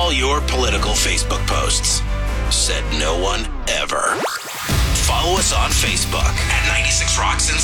all your political Facebook posts. Said no one ever. Follow us on Facebook at 96 Rocks in